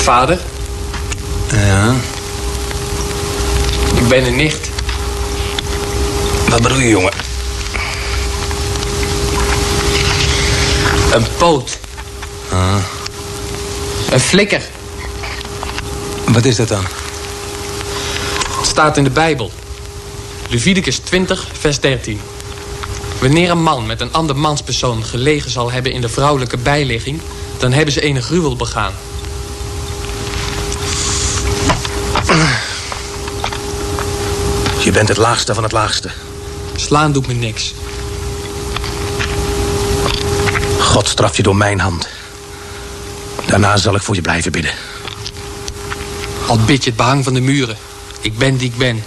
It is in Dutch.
Vader? Ja? Ik ben een nicht. Wat bedoel je, jongen? Een poot. Een flikker. Wat is dat dan? Het staat in de Bijbel. Leviticus 20, vers 13. Wanneer een man met een ander manspersoon gelegen zal hebben in de vrouwelijke bijligging, dan hebben ze een gruwel begaan. Je bent het laagste van het laagste. Slaan doet me niks. God straft je door mijn hand. Daarna zal ik voor je blijven bidden. Al bid je het behang van de muren. Ik ben die ik ben.